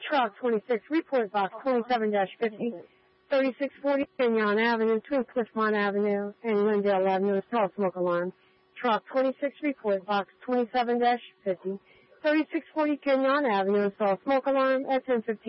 Truck 26, report box 27-50, 3640 Kenyon Avenue, between Cliffmont Avenue and Lindale Avenue, install smoke alarm. Truck 26, report box 27-50, 3640 Kenyon Avenue, install smoke alarm at 10:15.